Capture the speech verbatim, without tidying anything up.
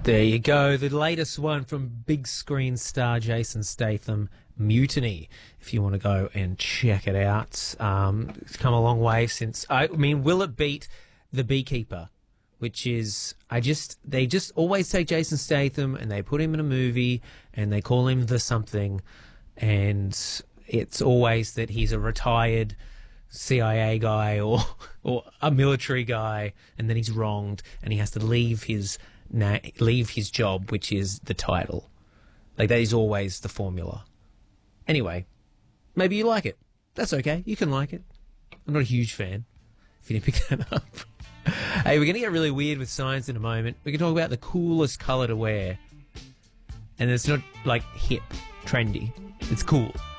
There you go. The latest one from big screen star Jason Statham, Mutiny. If you want to go and check it out, um, it's come a long way since. I mean, will it beat The Beekeeper? Which is, I just, they just always take Jason Statham and they put him in a movie and they call him the something, and it's always that he's a retired C I A guy or or a military guy, and then he's wronged and he has to leave his na- leave his job, which is the title. Like, that is always the formula. Anyway, maybe you like it. That's okay. You can like it. I'm not a huge fan, if you didn't pick that up. Hey, we're going to get really weird with science in a moment. We can talk about the coolest colour to wear. And it's not, like, hip, trendy. It's cool.